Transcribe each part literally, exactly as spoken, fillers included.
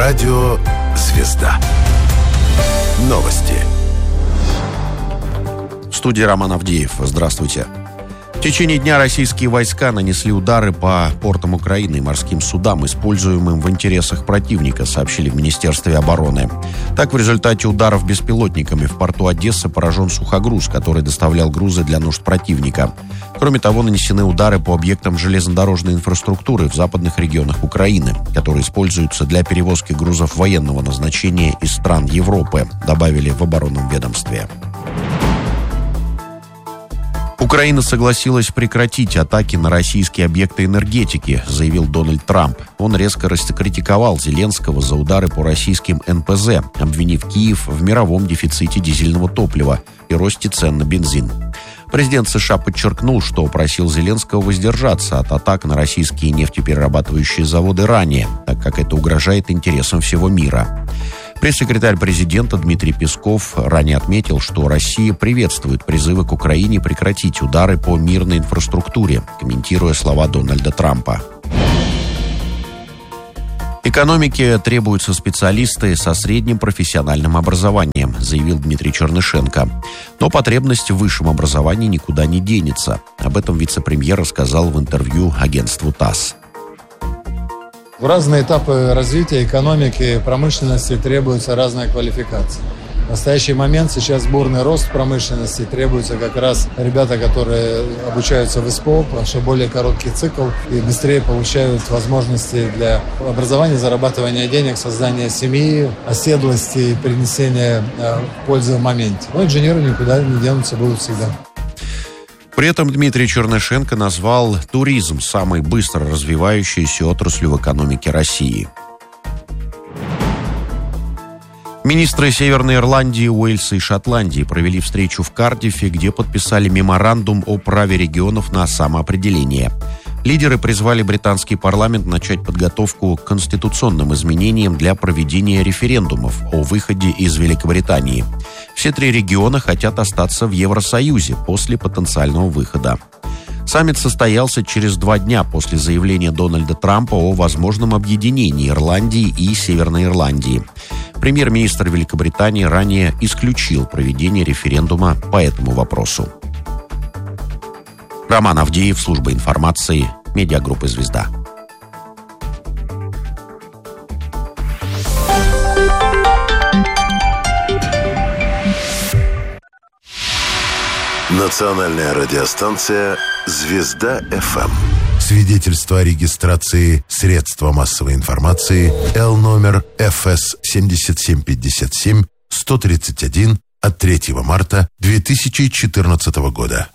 Радио «Звезда». Новости. В студии Роман Авдеев. Здравствуйте. В течение дня российские войска нанесли удары по портам Украины и морским судам, используемым в интересах противника, сообщили в Министерстве обороны. Так, в результате ударов беспилотниками в порту Одессы поражен сухогруз, который доставлял грузы для нужд противника. Кроме того, нанесены удары по объектам железнодорожной инфраструктуры в западных регионах Украины, которые используются для перевозки грузов военного назначения из стран Европы, добавили в оборонном ведомстве. Украина согласилась прекратить атаки на российские объекты энергетики, заявил Дональд Трамп. Он резко раскритиковал Зеленского за удары по российским эн пэ зэ, обвинив Киев в мировом дефиците дизельного топлива и росте цен на бензин. Президент США подчеркнул, что просил Зеленского воздержаться от атак на российские нефтеперерабатывающие заводы ранее, так как это угрожает интересам всего мира. Пресс-секретарь президента Дмитрий Песков ранее отметил, что Россия приветствует призывы к Украине прекратить удары по мирной инфраструктуре, комментируя слова Дональда Трампа. Экономике требуются специалисты со средним профессиональным образованием, заявил Дмитрий Чернышенко. Но потребность в высшем образовании никуда не денется. Об этом вице-премьер рассказал в интервью агентству ТАСС. В разные этапы развития экономики, промышленности требуется разная квалификация. В настоящий момент сейчас бурный рост промышленности, требуются как раз ребята, которые обучаются в ИСПО, потому что более короткий цикл и быстрее получают возможности для образования, зарабатывания денег, создания семьи, оседлости и принесения пользы в моменте. Но инженеры никуда не денутся, будут всегда. При этом Дмитрий Чернышенко назвал туризм самой быстро развивающейся отраслью в экономике России. Министры Северной Ирландии, Уэльса и Шотландии провели встречу в Кардиффе, где подписали меморандум о праве регионов на самоопределение. Лидеры призвали британский парламент начать подготовку к конституционным изменениям для проведения референдумов о выходе из Великобритании. Все три региона хотят остаться в Евросоюзе после потенциального выхода. Саммит состоялся через два дня после заявления Дональда Трампа о возможном объединении Ирландии и Северной Ирландии. Премьер-министр Великобритании ранее исключил проведение референдума по этому вопросу. Роман Авдеев, служба информации, медиагруппа «Звезда». Национальная радиостанция «Звезда эф эм». Свидетельство о регистрации средства массовой информации Л номер эф эс семь семь пять семь сто тридцать один от третьего марта две тысячи четырнадцатого года.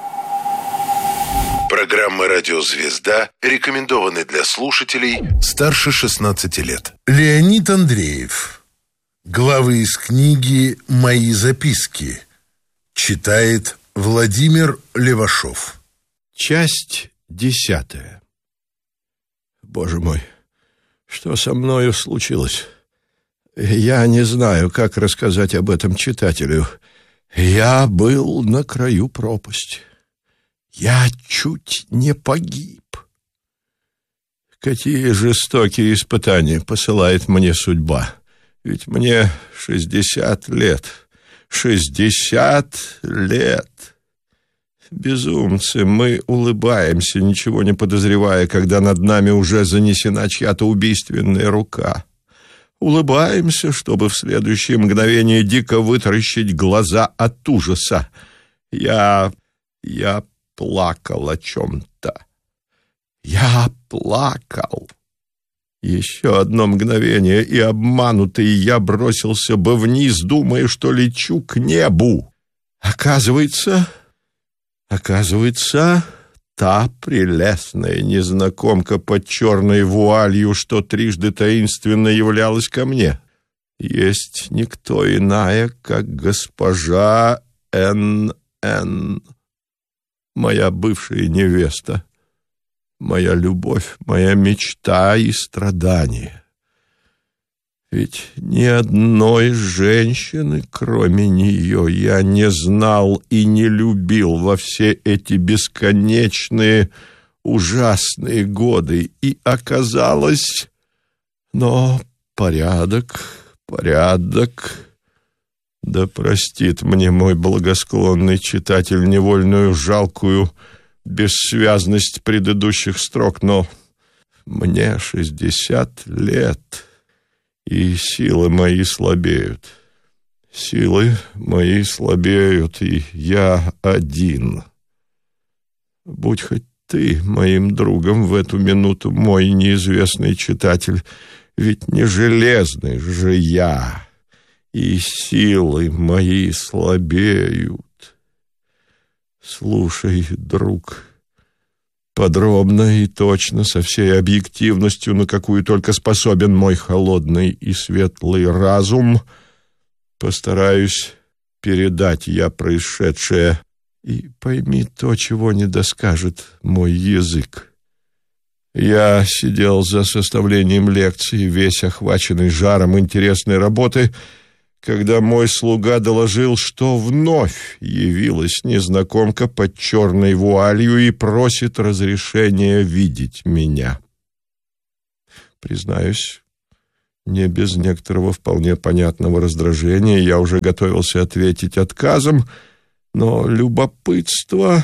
Программы «Радио Звезда» рекомендованы для слушателей старше шестнадцати лет. Леонид Андреев. Главы из книги «Мои записки». Читает Владимир Левашов. Часть десятая. Боже мой, что со мною случилось? Я не знаю, как рассказать об этом читателю. Я был на краю пропасти. Я чуть не погиб. Какие жестокие испытания посылает мне судьба. Ведь мне шестьдесят лет. Шестьдесят лет. Безумцы, мы улыбаемся, ничего не подозревая, когда над нами уже занесена чья-то убийственная рука. Улыбаемся, чтобы в следующее мгновение дико вытаращить глаза от ужаса. Я... я плакал о чем-то. Я плакал. Еще одно мгновение, и обманутый я бросился бы вниз, думая, что лечу к небу. Оказывается... Оказывается, та прелестная незнакомка под черной вуалью, что трижды таинственно являлась ко мне, есть никто иная, как госпожа Н Н, моя бывшая невеста, моя любовь, моя мечта и страдание. Ведь ни одной женщины, кроме нее, я не знал и не любил во все эти бесконечные, ужасные годы. И оказалось, но Порядок, порядок. Да простит мне мой благосклонный читатель невольную жалкую бессвязность предыдущих строк, но мне шестьдесят лет, и силы мои слабеют. Силы мои слабеют, и я один. Будь хоть ты моим другом в эту минуту, мой неизвестный читатель, ведь не железный же я, и силы мои слабеют. Слушай, друг, подробно и точно, со всей объективностью, на какую только способен мой холодный и светлый разум, постараюсь передать я происшедшее, и пойми то, чего не доскажет мой язык. Я сидел за составлением лекции, весь охваченный жаром интересной работы, когда мой слуга доложил, что вновь явилась незнакомка под черной вуалью и просит разрешения видеть меня. Признаюсь, не без некоторого вполне понятного раздражения я уже готовился ответить отказом, но любопытство,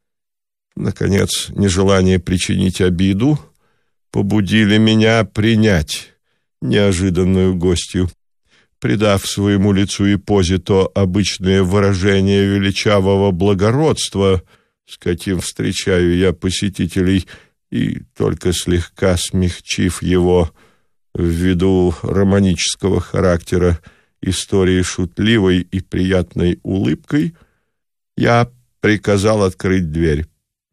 наконец, нежелание причинить обиду, побудили меня принять неожиданную гостью. Придав своему лицу и позе то обычное выражение величавого благородства, с каким встречаю я посетителей, и только слегка смягчив его ввиду романического характера истории шутливой и приятной улыбкой, я приказал открыть дверь.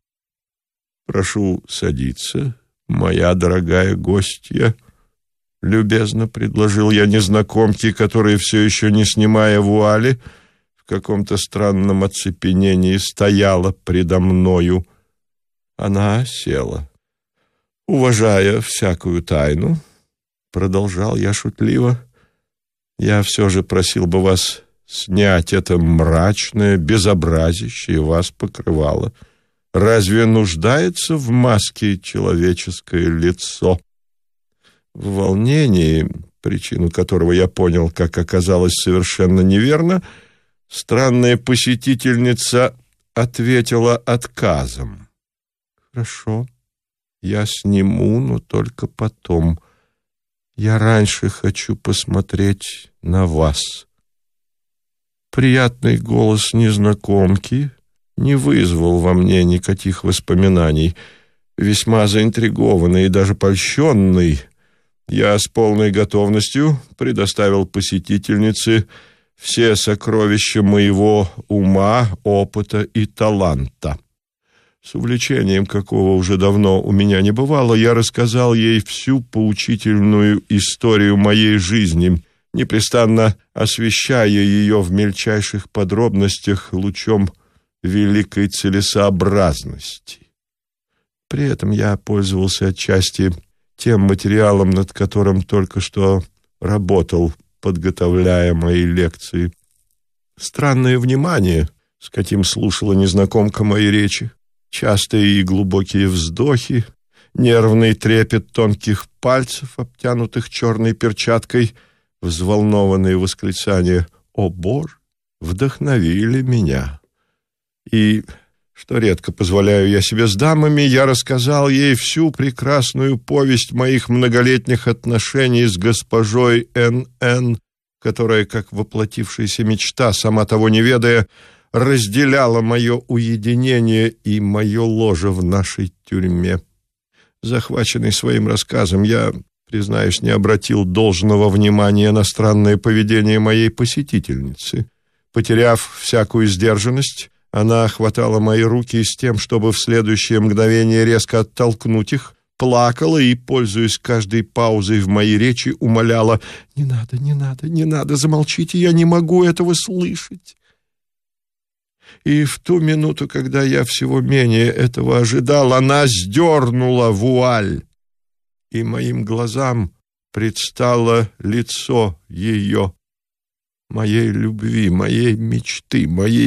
«Прошу садиться, моя дорогая гостья», — любезно предложил я незнакомке, которая, все еще не снимая вуали, в каком-то странном оцепенении стояла предо мною. Она села. «Уважая всякую тайну», — продолжал я шутливо, — «я все же просил бы вас снять это мрачное безобразище, вас покрывало. Разве нуждается в маске человеческое лицо?» В волнении, причину которого я понял, как оказалось, совершенно неверно, странная посетительница ответила отказом. «Хорошо, я сниму, но только потом. Я раньше хочу посмотреть на вас». Приятный голос незнакомки не вызвал во мне никаких воспоминаний. Весьма заинтригованный и даже польщенный, я с полной готовностью предоставил посетительнице все сокровища моего ума, опыта и таланта. С увлечением, какого уже давно у меня не бывало, я рассказал ей всю поучительную историю моей жизни, непрестанно освещая ее в мельчайших подробностях лучом великой целесообразности. При этом я пользовался отчасти тем материалом, над которым только что работал, подготовляя мои лекции. Странное внимание, с каким слушала незнакомка мои речи, частые и глубокие вздохи, нервный трепет тонких пальцев, обтянутых черной перчаткой, взволнованные восклицания «О, Боже!» вдохновили меня. И, что редко позволяю я себе с дамами, я рассказал ей всю прекрасную повесть моих многолетних отношений с госпожой Н Н, которая, как воплотившаяся мечта, сама того не ведая, разделяла мое уединение и мое ложе в нашей тюрьме. Захваченный своим рассказом, я, признаюсь, не обратил должного внимания на странное поведение моей посетительницы. Потеряв всякую сдержанность, она хватала мои руки с тем, чтобы в следующее мгновение резко оттолкнуть их, плакала и, пользуясь каждой паузой в моей речи, умоляла: «Не надо, не надо, не надо, замолчите, я не могу этого слышать». И в ту минуту, когда я всего менее этого ожидал, она сдернула вуаль, и моим глазам предстало лицо ее, моей любви, моей мечты, моей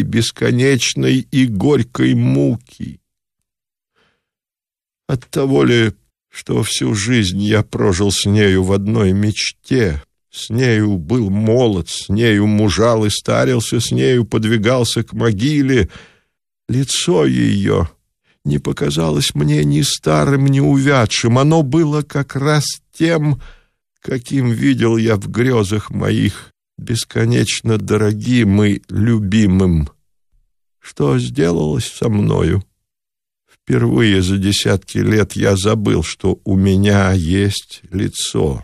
бесконечной и горькой муки. Оттого ли, что всю жизнь я прожил с нею в одной мечте. С нею был молод, с нею мужал и старился, с нею подвигался к могиле. Лицо ее не показалось мне ни старым, ни увядшим. Оно было как раз тем, каким видел я в грезах моих, бесконечно дорогим и любимым. Что сделалось со мною? Впервые за десятки лет я забыл, что у меня есть лицо.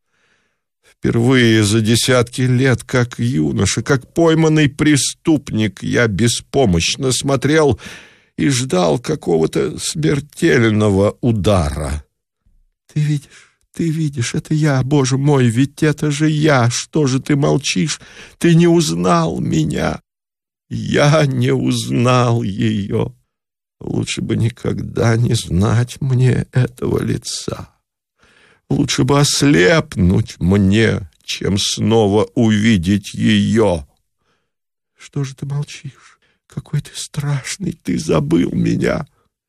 Впервые за десятки лет, как юноша, как пойманный преступник, я беспомощно смотрел и ждал какого-то смертельного удара. Ты видишь, ты видишь, это я, Боже мой, ведь это же я. Что же ты молчишь? Ты не узнал меня. Я не узнал ее. Лучше бы никогда не знать мне этого лица. Лучше бы ослепнуть мне, чем снова увидеть ее. Что же ты молчишь? Какой ты страшный, ты забыл меня.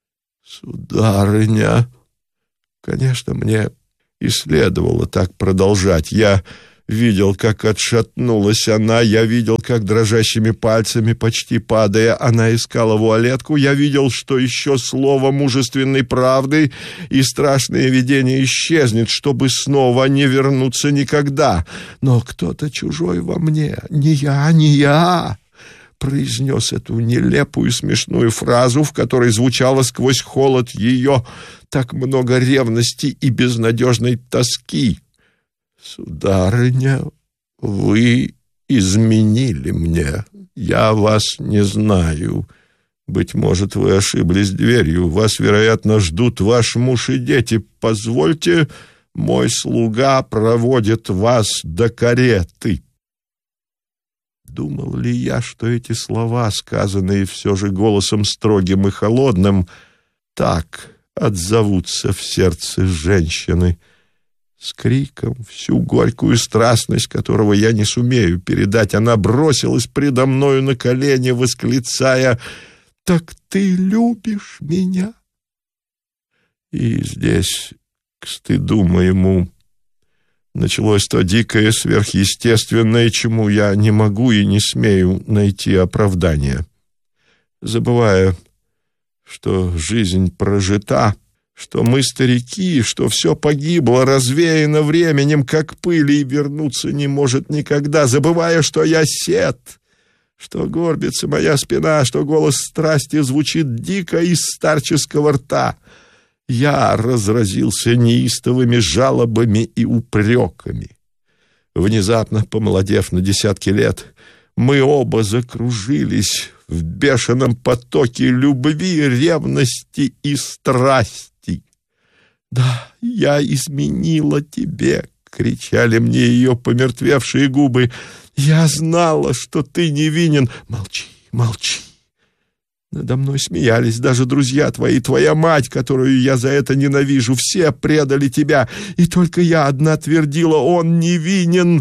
Сударыня, конечно, мне и следовало так продолжать. Я видел, как отшатнулась она, я видел, как дрожащими пальцами, почти падая, она искала вуалетку, я видел, что еще слово мужественной правды и страшное видение исчезнет, чтобы снова не вернуться никогда. Но кто-то чужой во мне, не я, не я, произнес эту нелепую смешную фразу, в которой звучало сквозь холод ее так много ревности и безнадежной тоски. Сударыня, вы изменили мне. Я вас не знаю. Быть может, вы ошиблись дверью. Вас, вероятно, ждут ваш муж и дети. Позвольте, мой слуга проводит вас до кареты. Думал ли я, что эти слова, сказанные все же голосом строгим и холодным, так отзовутся в сердце женщины? С криком, всю горькую страстность которого я не сумею передать, она бросилась предо мною на колени, восклицая: «Так ты любишь меня?» И здесь, к стыду моему, началось то дикое сверхъестественное, чему я не могу и не смею найти оправдания. Забывая, что жизнь прожита, что мы старики, что все погибло, развеяно временем, как пыль, и вернуться не может никогда, забывая, что я сет, что горбится моя спина, что голос страсти звучит дико из старческого рта. Я разразился неистовыми жалобами и упреками. Внезапно, помолодев на десятки лет, мы оба закружились в бешеном потоке любви, ревности и страсти. «Да, я изменила тебе!» — кричали мне ее помертвевшие губы. «Я знала, что ты невинен!» «Молчи, молчи!» Надо мной смеялись даже друзья твои, твоя мать, которую я за это ненавижу. Все предали тебя, и только я одна твердила: он невинен.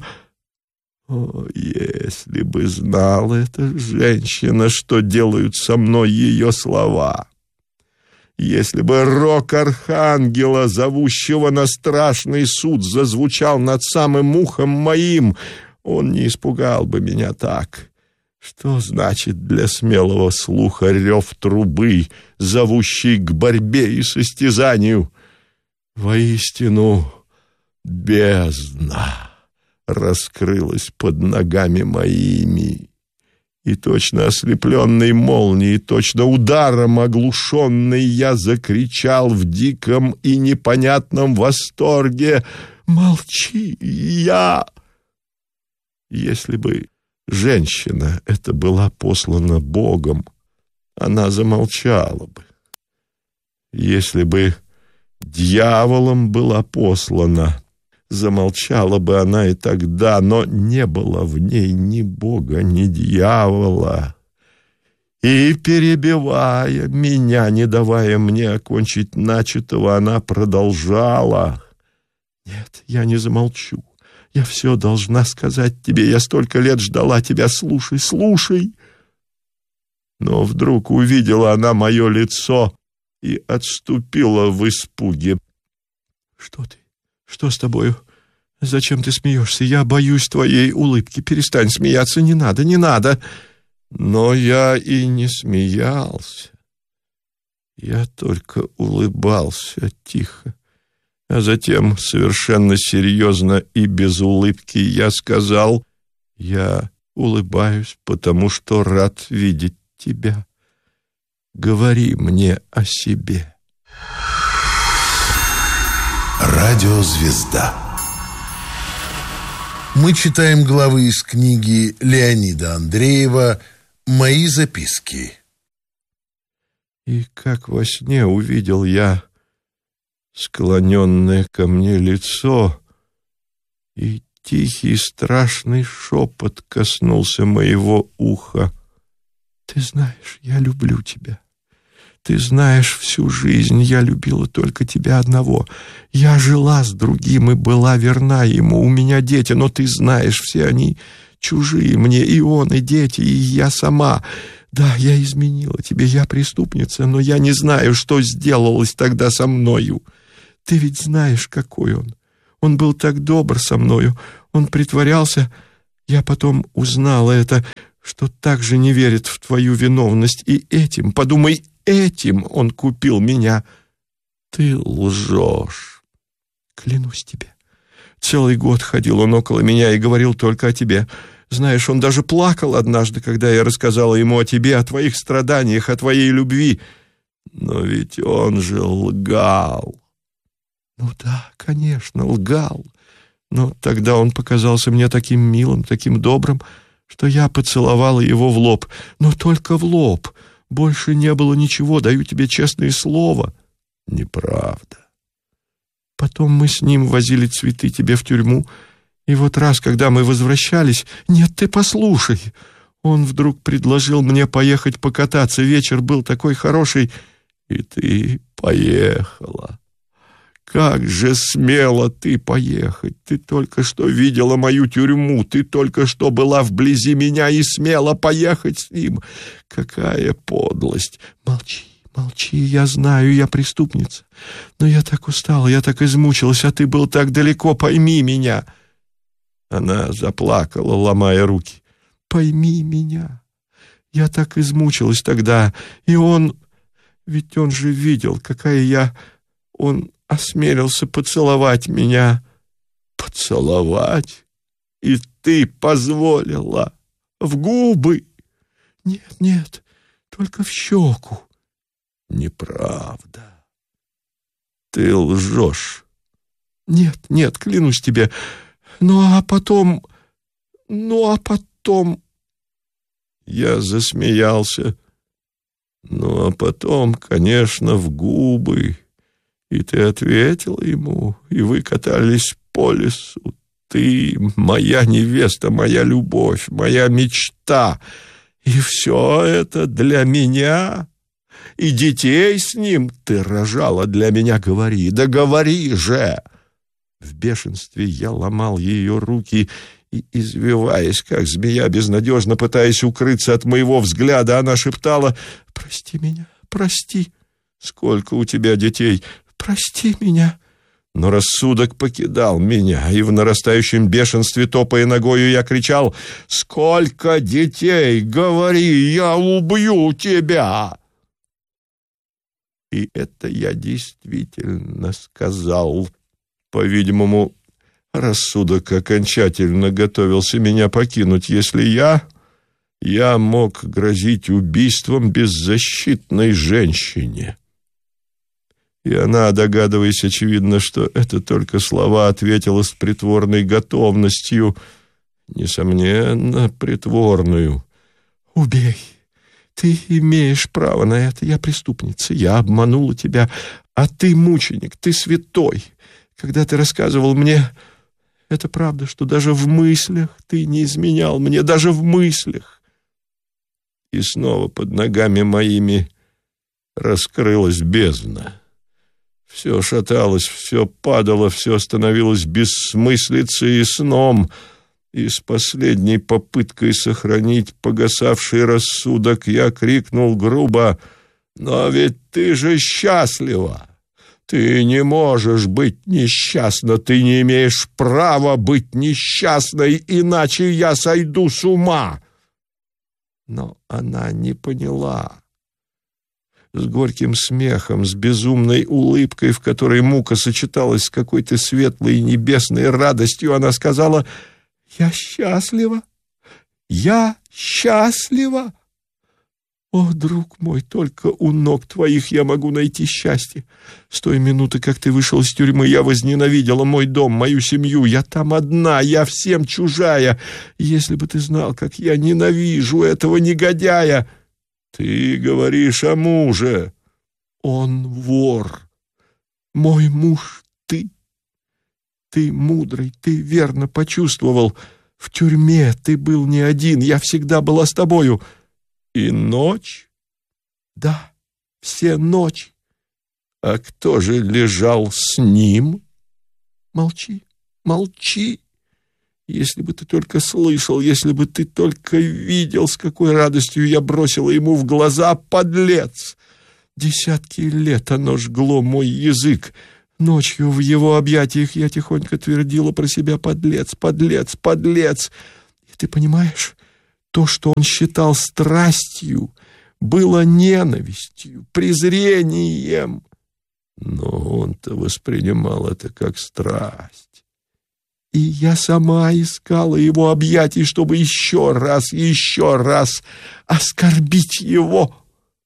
О, если бы знала эта женщина, что делают со мной ее слова! Если бы рог архангела, зовущего на страшный суд, зазвучал над самым ухом моим, он не испугал бы меня так. Что значит для смелого слуха рев трубы, зовущий к борьбе и состязанию? Воистину, бездна раскрылась под ногами моими, и точно ослепленный молнией, точно ударом оглушенный, я закричал в диком и непонятном восторге: «Молчи, я!» Если бы женщина эта была послана Богом, она замолчала бы. Если бы дьяволом была послана, замолчала бы она и тогда, но не было в ней ни Бога, ни дьявола. И, перебивая меня, не давая мне окончить начатого, она продолжала: «Нет, я не замолчу. Я все должна сказать тебе. Я столько лет ждала тебя. Слушай, слушай!» Но вдруг увидела она мое лицо и отступила в испуге. Что ты? Что с тобою? Зачем ты смеешься? Я боюсь твоей улыбки. Перестань смеяться, не надо, не надо. Но я и не смеялся. Я только улыбался тихо. А затем совершенно серьезно и без улыбки я сказал: я улыбаюсь, потому что рад видеть тебя. Говори мне о себе. Радиозвезда. Мы читаем главы из книги Леонида Андреева «Мои записки». И как во сне увидел я склоненное ко мне лицо, и тихий страшный шепот коснулся моего уха. Ты знаешь, я люблю тебя. Ты знаешь, всю жизнь я любила только тебя одного. Я жила с другим и была верна ему. У меня дети, но ты знаешь, все они чужие мне, и он, и дети, и я сама. Да, я изменила тебе, я преступница, но я не знаю, что сделалось тогда со мною. Ты ведь знаешь, какой он. Он был так добр со мною, он притворялся. Я потом узнала это, что так же не верит в твою виновность, и этим, подумай, этим он купил меня. Ты лжешь. Клянусь тебе. Целый год ходил он около меня и говорил только о тебе. Знаешь, он даже плакал однажды, когда я рассказала ему о тебе, о твоих страданиях, о твоей любви. Но ведь он же лгал. Ну да, конечно, лгал. Но тогда он показался мне таким милым, таким добрым, что я поцеловала его в лоб. Но только в лоб. Больше не было ничего, даю тебе честное слово. Неправда. Потом мы с ним возили цветы тебе в тюрьму, и вот раз, когда мы возвращались... Нет, ты послушай. Он вдруг предложил мне поехать покататься. Вечер был такой хороший, и ты поехала. Как же смело ты поехать! Ты только что видела мою тюрьму, ты только что была вблизи меня и смела поехать с ним. Какая подлость! Молчи, молчи, я знаю, я преступница. Но я так устала, я так измучилась, а ты был так далеко, пойми меня. Она заплакала, ломая руки. Пойми меня. Я так измучилась тогда, и он... Ведь он же видел, какая я... Он... осмелился поцеловать меня. Поцеловать? И ты позволила? В губы? Нет, нет, только в щеку. Неправда. Ты лжешь. Нет, нет, клянусь тебе. Ну, а потом... Ну, а потом... Я засмеялся. Ну, а потом, конечно, в губы... И ты ответила ему, и вы катались по лесу. Ты моя невеста, моя любовь, моя мечта. И все это для меня. И детей с ним ты рожала для меня. Говори, да говори же. В бешенстве я ломал ее руки и, извиваясь, как змея, безнадежно пытаясь укрыться от моего взгляда, она шептала: «Прости меня, прости. Сколько у тебя детей? Прости меня». Но рассудок покидал меня, и в нарастающем бешенстве, топая ногою, я кричал: «Сколько детей? Говори, я убью тебя!» И это я действительно сказал. По-видимому, рассудок окончательно готовился меня покинуть, если я... я мог грозить убийством беззащитной женщине. И она, догадываясь, очевидно, что это только слова, ответила с притворной готовностью, несомненно, притворную: «Убей! Ты имеешь право на это. Я преступница, я обманула тебя, а ты мученик, ты святой. Когда ты рассказывал мне, это правда, что даже в мыслях ты не изменял мне, даже в мыслях». И снова под ногами моими раскрылась бездна. Все шаталось, все падало, все становилось бессмыслицей и сном. И с последней попыткой сохранить погасавший рассудок я крикнул грубо: «Но ведь ты же счастлива! Ты не можешь быть несчастна, ты не имеешь права быть несчастной, иначе я сойду с ума. Но она не поняла. С горьким смехом, с безумной улыбкой, в которой мука сочеталась с какой-то светлой небесной радостью, она сказала: «Я счастлива! Я счастлива! О, друг мой, только у ног твоих я могу найти счастье. С той минуты, как ты вышел из тюрьмы, я возненавидела мой дом, мою семью. Я там одна, я всем чужая. Если бы ты знал, как я ненавижу этого негодяя!» «Ты говоришь о муже». «Он вор. Мой муж ты. Ты мудрый, ты верно почувствовал. В тюрьме ты был не один, я всегда была с тобою». «И ночь?» «Да, все ночи». «А кто же лежал с ним?» «Молчи, молчи. Если бы ты только слышал, если бы ты только видел, с какой радостью я бросила ему в глаза: подлец! Десятки лет оно жгло мой язык. Ночью в его объятиях я тихонько твердила про себя: подлец, подлец, подлец. И ты понимаешь, то, что он считал страстью, было ненавистью, презрением. Но он-то воспринимал это как страсть. И я сама искала его объятий, чтобы еще раз, еще раз оскорбить его».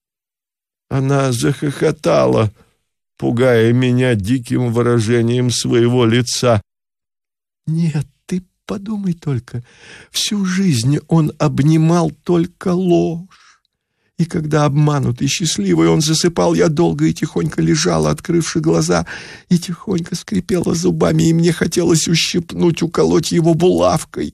Она захохотала, пугая меня диким выражением своего лица. «Нет, ты подумай только, всю жизнь он обнимал только ложь. И когда обманутый, счастливый, он засыпал, я долго и тихонько лежала, открывши глаза, и тихонько скрипела зубами, и мне хотелось ущипнуть, уколоть его булавкой».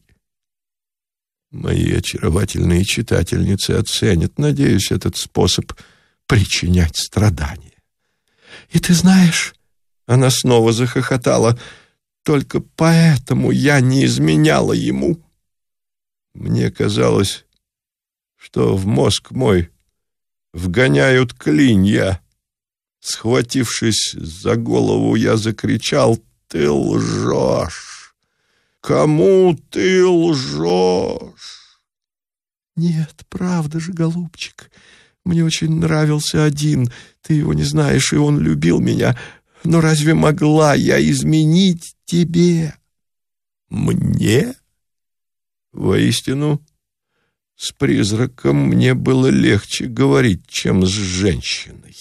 Мои очаровательные читательницы оценят, надеюсь, этот способ причинять страдания. «И ты знаешь...» — она снова захохотала. «Только поэтому я не изменяла ему». Мне казалось, что в мозг мой вгоняют клинья. Схватившись за голову, я закричал: «Ты лжешь! Кому ты лжешь?» «Нет, правда же, голубчик, мне очень нравился один, ты его не знаешь, и он любил меня. Но разве могла я изменить тебе?» «Мне?» Воистину, с призраком мне было легче говорить, чем с женщиной.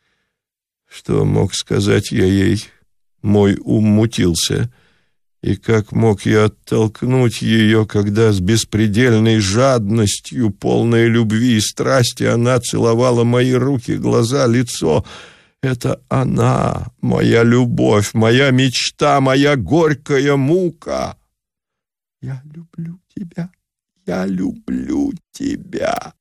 Что мог сказать я ей? Мой ум мутился. И как мог я оттолкнуть ее, когда с беспредельной жадностью, полной любви и страсти, она целовала мои руки, глаза, лицо? Это она, моя любовь, моя мечта, моя горькая мука. «Я люблю тебя. Я люблю тебя».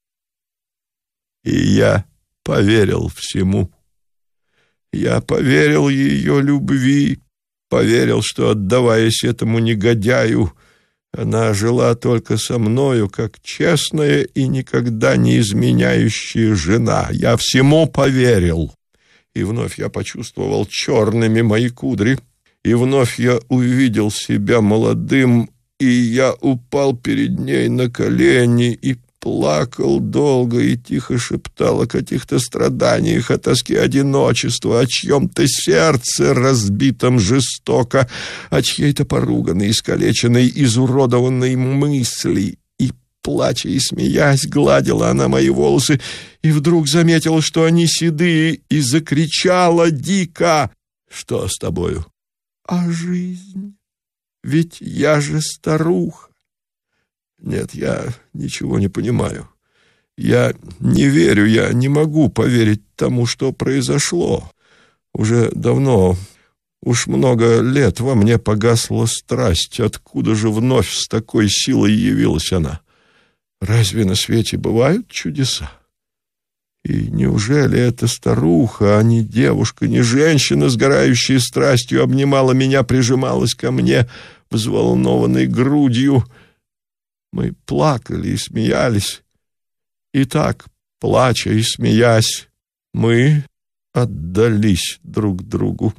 И я поверил всему. Я поверил ее любви, поверил, что, отдаваясь этому негодяю, она жила только со мною, как честная и никогда не изменяющая жена. Я всему поверил. И вновь я почувствовал черными мои кудри, и вновь я увидел себя молодым, и я упал перед ней на колени и плакал долго и тихо шептал о каких-то страданиях, о тоске одиночества, о чьем-то сердце, разбитом жестоко, о чьей-то поруганной, искалеченной, изуродованной мысли. И, плача и смеясь, гладила она мои волосы, и вдруг заметила, что они седые, и закричала дико: «Что с тобою?» «А жизнь? Ведь я же старуха». «Нет, я ничего не понимаю. Я не верю, я не могу поверить тому, что произошло. Уже давно, уж много лет во мне погасла страсть. Откуда же вновь с такой силой явилась она? Разве на свете бывают чудеса? И неужели эта старуха, а не девушка, не женщина, сгорающая страстью, обнимала меня, прижималась ко мне взволнованной грудью? Мы плакали и смеялись. И так, плача и смеясь, мы отдались друг другу.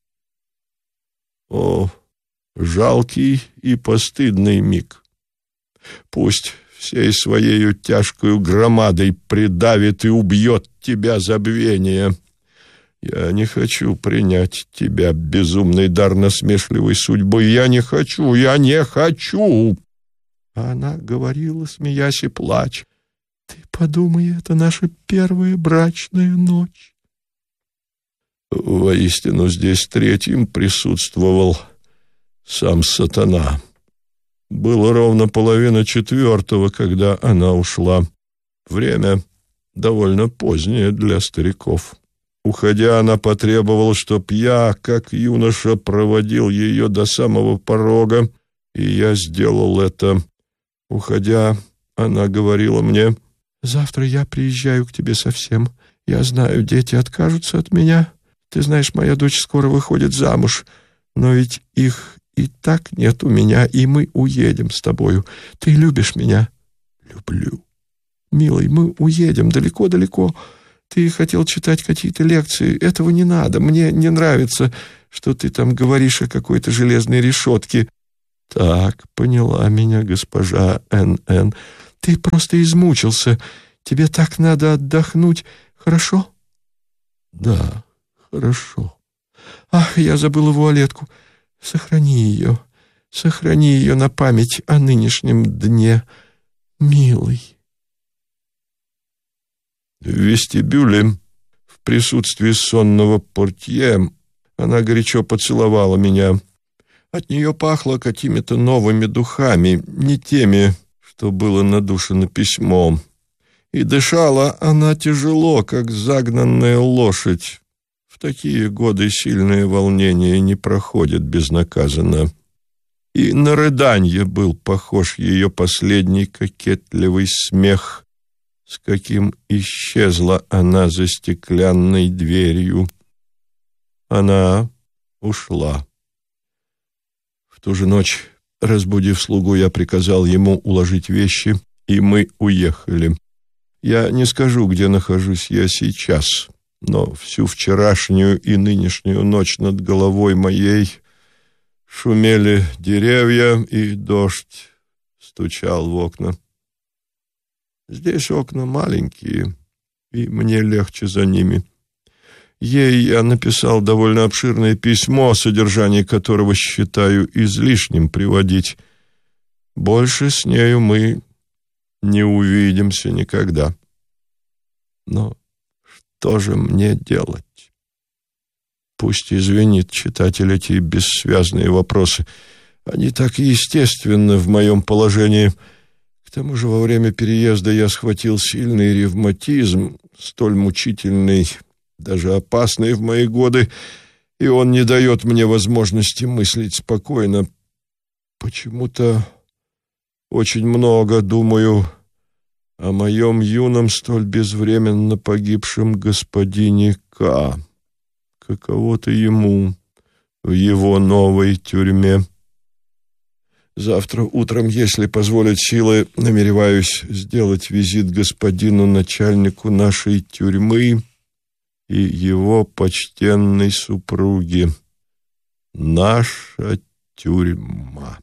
О, жалкий и постыдный миг! Пусть всей своею тяжкою громадой придавит и убьет тебя забвение. Я не хочу принять тебя, безумный дар насмешливой судьбы. Я не хочу, я не хочу!» Она говорила, смеясь и плача: «Ты подумай, это наша первая брачная ночь». Воистину, здесь третьим присутствовал сам сатана. Было ровно половина четвертого, когда она ушла. Время довольно позднее для стариков. Уходя, она потребовала, чтоб я, как юноша, проводил ее до самого порога, и я сделал это. Уходя, она говорила мне: «Завтра я приезжаю к тебе совсем. Я знаю, дети откажутся от меня. Ты знаешь, моя дочь скоро выходит замуж, но ведь их и так нет у меня, и мы уедем с тобою. Ты любишь меня?» «Люблю. Милый, мы уедем далеко-далеко. Ты хотел читать какие-то лекции. Этого не надо. Мне не нравится, что ты там говоришь о какой-то железной решетке». «Так, поняла меня госпожа Н Н. Ты просто измучился. Тебе так надо отдохнуть. Хорошо?» «Да, хорошо. Ах, я забыла вуалетку. Сохрани ее. Сохрани ее на память о нынешнем дне, милый». В вестибюле, в присутствии сонного портье, она горячо поцеловала меня. От нее пахло какими-то новыми духами, не теми, что было надушено письмом. И дышала она тяжело, как загнанная лошадь. В такие годы сильное волнение не проходит безнаказанно. И на рыданье был похож ее последний кокетливый смех, с каким исчезла она за стеклянной дверью. Она ушла. В ту же ночь, разбудив слугу, я приказал ему уложить вещи, и мы уехали. Я не скажу, где нахожусь я сейчас, но всю вчерашнюю и нынешнюю ночь над головой моей шумели деревья, и дождь стучал в окна. Здесь окна маленькие, и мне легче за ними. Ей я написал довольно обширное письмо, содержание которого считаю излишним приводить. Больше с нею мы не увидимся никогда. Но что же мне делать? Пусть извинит читатель эти бессвязные вопросы. Они так естественны в моем положении. К тому же во время переезда я схватил сильный ревматизм, столь мучительный, даже опасный в мои годы, и он не дает мне возможности мыслить спокойно. Почему-то очень много думаю о моем юном, столь безвременно погибшем господине К. Каково-то ему в его новой тюрьме. Завтра утром, если позволят силы, намереваюсь сделать визит господину начальнику нашей тюрьмы и его почтенной супруге. Наша тюрьма.